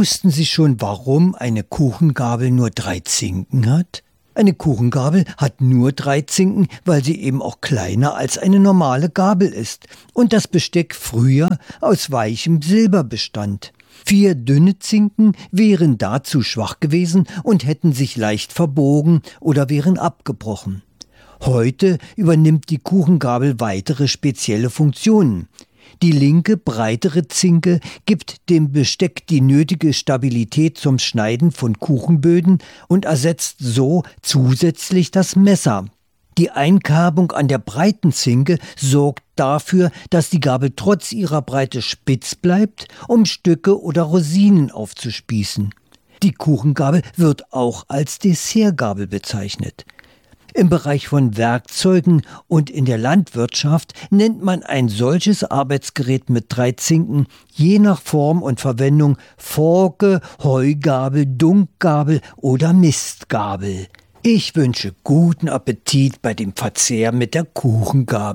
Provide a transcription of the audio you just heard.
Wussten Sie schon, warum eine Kuchengabel nur 3 Zinken hat? Eine Kuchengabel hat nur 3 Zinken, weil sie eben auch kleiner als eine normale Gabel ist und das Besteck früher aus weichem Silber bestand. 4 dünne Zinken wären dazu schwach gewesen und hätten sich leicht verbogen oder wären abgebrochen. Heute übernimmt die Kuchengabel weitere spezielle Funktionen. Die linke, breitere Zinke gibt dem Besteck die nötige Stabilität zum Schneiden von Kuchenböden und ersetzt so zusätzlich das Messer. Die Einkerbung an der breiten Zinke sorgt dafür, dass die Gabel trotz ihrer Breite spitz bleibt, um Stücke oder Rosinen aufzuspießen. Die Kuchengabel wird auch als Dessertgabel bezeichnet. Im Bereich von Werkzeugen und in der Landwirtschaft nennt man ein solches Arbeitsgerät mit 3 Zinken je nach Form und Verwendung Forke, Heugabel, Dunkgabel oder Mistgabel. Ich wünsche guten Appetit bei dem Verzehr mit der Kuchengabel.